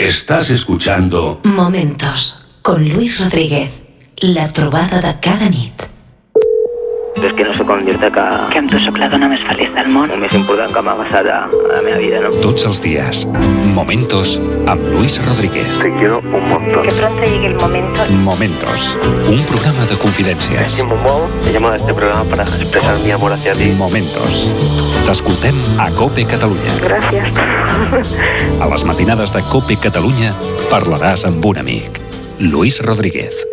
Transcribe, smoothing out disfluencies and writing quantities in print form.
Estás escuchando Momentos con Luis Rodríguez, la trobada de cada nit. És que no sóc com dir-te que amb tu sóc la dona més feliç del món. el més important que m'ha passat a la meva vida, no? Tots els días, Momentos amb Luis Rodríguez. Te quiero un montón. Que pronto llegue el momento. Momentos, un programa de confidencias. Estimo molt. He llamado a este programa para expresar mi amor hacia ti. Momentos. T'escoltem a COPE Catalunya. Gràcies. A les matinades de COPE Catalunya parlaràs amb un amic. Luis Rodríguez.